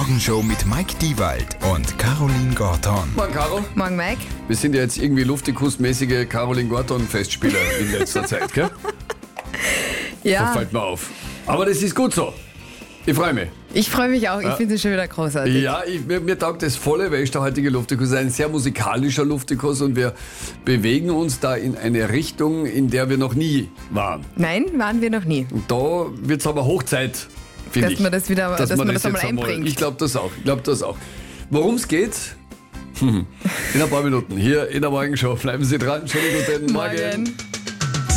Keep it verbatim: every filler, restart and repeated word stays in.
Morgenshow mit Mike Diewald und Caroline Gorton. Morgen, Caro. Morgen, Mike. Wir sind ja jetzt irgendwie Luftikus-mäßige Caroline Gorton-Festspieler in letzter Zeit, gell? Ja, Das fällt mir auf. Aber das ist gut so. Ich freue mich. ich freue mich auch. Ich finde es schon wieder großartig. Ja, ich, mir, mir taugt das volle, weil der heutige Luftikus ist ein sehr musikalischer Luftikus und wir bewegen uns da in eine Richtung, in der wir noch nie waren. Nein, waren wir noch nie. Und da wird es aber Hochzeit, finde Dass ich. man das wieder- dass man das einmal jetzt einbringt. Ich glaube das auch. Ich glaube das auch. Worum es geht? In ein paar Minuten. Hier in der Morgenshow. Bleiben Sie dran. Schönen guten Morgen. Morgen.